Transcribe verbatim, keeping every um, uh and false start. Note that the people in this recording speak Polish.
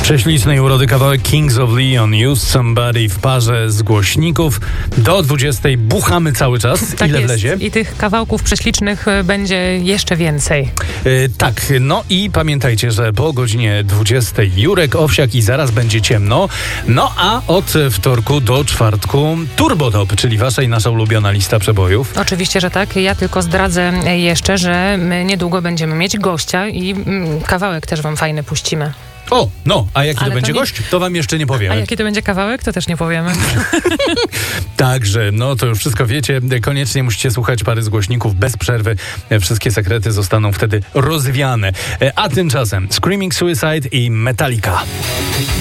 Prześlicznej urody kawałek Kings of Leon, Use Somebody w parze z głośników. Do dwudziestej buchamy cały czas. Tak Ile jest. wlezie? I tych kawałków prześlicznych będzie jeszcze więcej. Yy, tak, no i pamiętajcie, że po godzinie dwudziestej Jurek Owsiak i zaraz będzie ciemno. No a od wtorku do czwartku Turbo Top, czyli wasza i nasza ulubiona lista przebojów. Oczywiście, że tak. Ja tylko zdradzę jeszcze, że my niedługo będziemy mieć gościa i mm, kawałek też wam fajny puścimy. O, no, a jaki Ale to będzie to nie... gość? To wam jeszcze nie powiemy. A jaki to będzie kawałek? To też nie powiemy. Także, no to już wszystko wiecie. Koniecznie musicie słuchać pary z głośników bez przerwy. Wszystkie sekrety zostaną wtedy rozwiane. A tymczasem Screaming Suicide i Metallica.